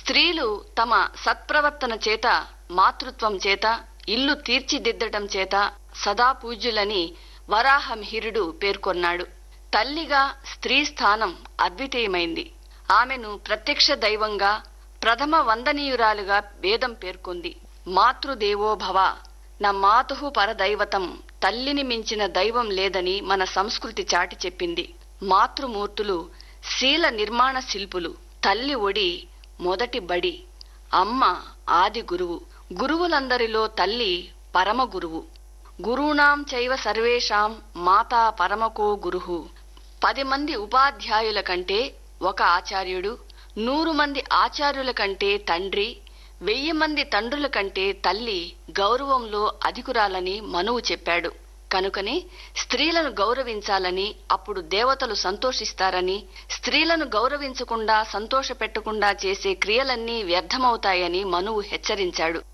స్త్రీలు తమ సత్ప్రవర్తన చేత, మాతృత్వం చేత, ఇల్లు తీర్చిదిద్దటం చేత సదా పూజ్యులని వరాహమిహిరుడు పేర్కొన్నాడు. తల్లిగా స్త్రీ స్థానం అద్వితీయమైంది. ఆమెను ప్రత్యక్ష దైవంగా, ప్రథమ వందనీయురాలుగా వేదం పేర్కొంది. మాతృదేవోభవ, నా మాతుః పరదైవతం, తల్లిని మించిన దైవం లేదని మన సంస్కృతి చాటి చెప్పింది. మాతృమూర్తులు శీల నిర్మాణ శిల్పులు. తల్లి ఒడి మొదటి బడి, అమ్మ ఆది గురువు. గురువులందరిలో తల్లి పరమ గురువు. గురూణాం చైవ సర్వేషాం మాతా పరమకో గురుః. 10 మంది ఉపాధ్యాయుల కంటే ఒక ఆచార్యుడు, 100 మంది ఆచార్యుల కంటే తండ్రి, 1000 మంది తండ్రుల కంటే తల్లి గౌరవంలో అధికురాలని మనువు చెప్పాడు. కనుకనే స్త్రీలను గౌరవించాలని, అప్పుడు దేవతలు సంతోషిస్తారని, స్త్రీలను గౌరవించకుండా సంతోషపెట్టకుండా చేసే క్రియలన్నీ వ్యర్థమవుతాయని మనువు హెచ్చరించాడు.